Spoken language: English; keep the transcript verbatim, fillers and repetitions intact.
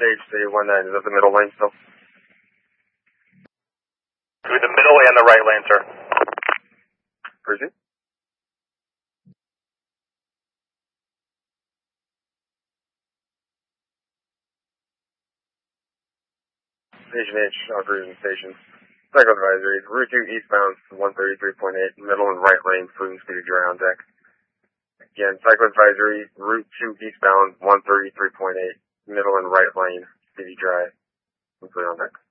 stage, say one nine, is that the middle lane still? Through the middle and the right lane, sir. Proceed. Station H, operating station. Cycle advisory, Route two eastbound, one thirty-three point eight, middle and right lane, fluid and speedy dry on deck. Again, cycle advisory, Route two eastbound, one thirty-three point eight, middle and right lane, speedy dry, and clear on deck.